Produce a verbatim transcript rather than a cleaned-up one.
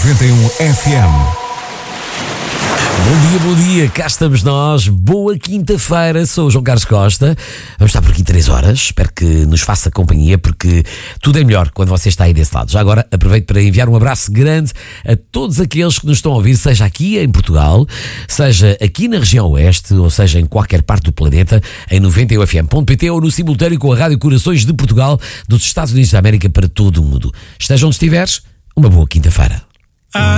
noventa e um F M. Bom dia, bom dia, cá estamos nós. Boa quinta-feira, sou o João Carlos Costa. Vamos estar por aqui três horas. Espero que nos faça companhia, porque tudo é melhor quando você está aí desse lado. Já agora aproveito para enviar um abraço grande a todos aqueles que nos estão a ouvir, seja aqui em Portugal, seja aqui na região oeste, ou seja em qualquer parte do planeta, em noventa e um F M ponto pt ou no simultâneo com a Rádio Corações de Portugal, dos Estados Unidos da América para todo o mundo. Esteja onde estiveres, uma boa quinta-feira.